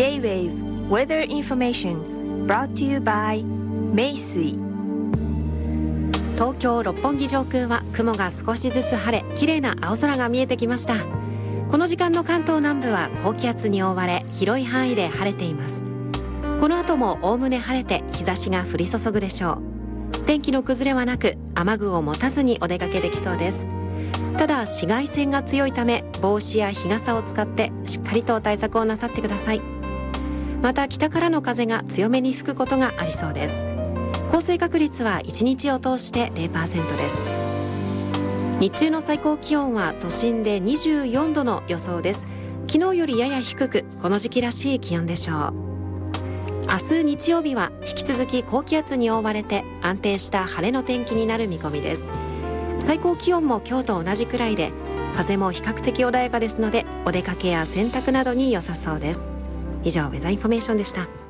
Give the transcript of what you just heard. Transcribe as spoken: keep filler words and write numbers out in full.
J-Wave Weather Information brought to you by 名水。 東京六本木上空は雲が少しずつ晴れ、綺麗な青空が見えてきました。この時間の関東南部は高気圧に覆われ、広い範囲で晴れています。この後もおおむね晴れて日差しが降り注ぐでしょう。天気の崩れはなく、雨具を持たずにお出かけできそうです。ただ紫外線が強いため、帽子や日傘を使ってしっかりと対策をなさってください。また北からの風が強めに吹くことがありそうです。降水確率はいちにちを通して ゼロパーセント です。日中の最高気温は都心でにじゅうよんどの予想です。昨日よりやや低く、この時期らしい気温でしょう。明日日曜日は引き続き高気圧に覆われて安定した晴れの天気になる見込みです。最高気温も今日と同じくらいで、風も比較的穏やかですので、お出かけや洗濯などに良さそうです。以上、ウェザーインフォメーションでした。